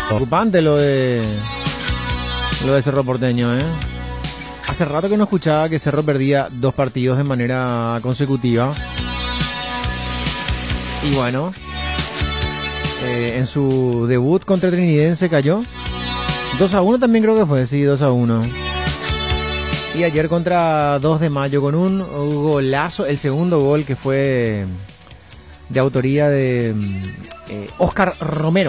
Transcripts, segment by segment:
Preocupante lo de Cerro Porteño, ¿eh? Hace rato que no escuchaba que Cerro perdía 2 partidos de manera consecutiva. Y bueno, en su debut contra Trinidense cayó 2-1 también, creo que fue, sí, 2-1. Y ayer contra 2 de Mayo con un golazo, el segundo gol que fue de autoría de Óscar Romero.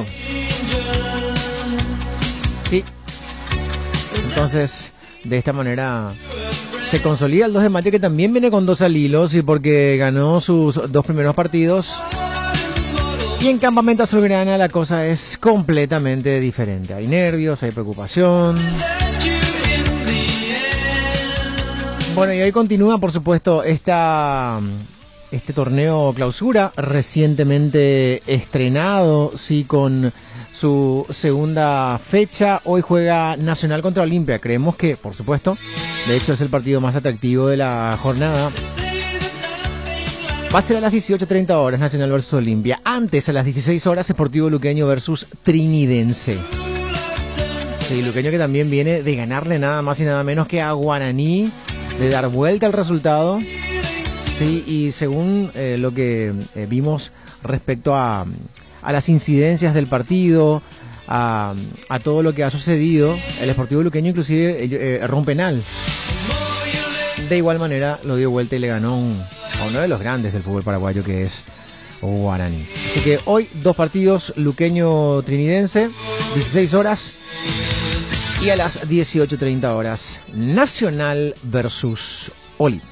Sí. Entonces, de esta manera se consolida el 2 de Mayo, que también viene con 2 al hilo, sí, porque ganó sus 2 primeros partidos. Y en Campamento Azulgrana la cosa es completamente diferente. Hay nervios, hay preocupación. Bueno, y hoy continúa, por supuesto, este torneo clausura, recientemente estrenado, sí, con su segunda fecha. Hoy juega Nacional contra Olimpia. Creemos que, por supuesto, de hecho es el partido más atractivo de la jornada. Va a ser a las 18:30 horas, Nacional versus Olimpia. Antes, a las 16 horas, Sportivo Luqueño versus Trinidense. Sí, Luqueño que también viene de ganarle nada más y nada menos que a Guaraní, de dar vuelta al resultado. Sí, y según lo que vimos respecto a las incidencias del partido, a todo lo que ha sucedido, el Sportivo Luqueño inclusive erró un penal. De igual manera lo dio vuelta y le ganó a uno de los grandes del fútbol paraguayo, que es Guaraní. Así que hoy 2 partidos, Luqueño Trinidense, 16 horas, y a las 18:30 horas, Nacional versus Olimpia.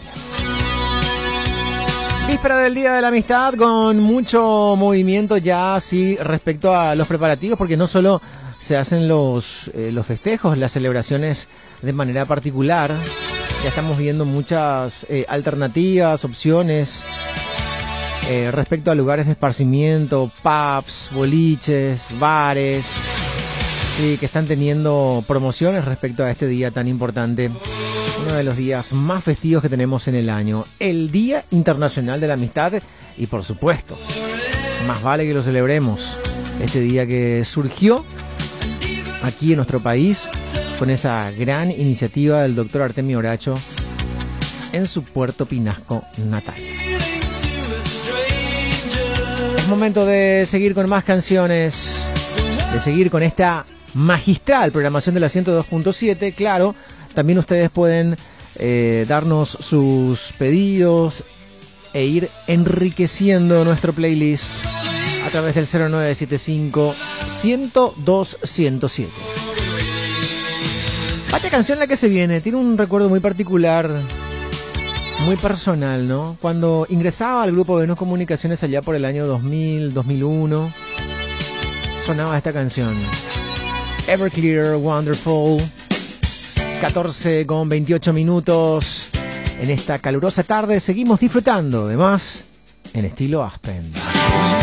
Víspera del Día de la Amistad, con mucho movimiento ya así respecto a los preparativos, porque no solo se hacen los festejos, las celebraciones de manera particular. Ya estamos viendo muchas alternativas, opciones respecto a lugares de esparcimiento, pubs, boliches, bares, sí, que están teniendo promociones respecto a este día tan importante. Uno de los días más festivos que tenemos en el año, el Día Internacional de la Amistad. Y por supuesto, más vale que lo celebremos, este día que surgió aquí en nuestro país con esa gran iniciativa del doctor Artemio Bracho en su Puerto Pinasco natal. Es momento de seguir con más canciones, de seguir con esta magistral programación de la 102.7. Claro, también ustedes pueden darnos sus pedidos e ir enriqueciendo nuestro playlist a través del 0975-102-107. Vaya canción la que se viene, tiene un recuerdo muy particular, muy personal, ¿no? Cuando ingresaba al grupo Venus Comunicaciones allá por el año 2000, 2001, sonaba esta canción, Everclear, Wonderful. 14:28 en esta calurosa tarde. Seguimos disfrutando de más en estilo Aspen.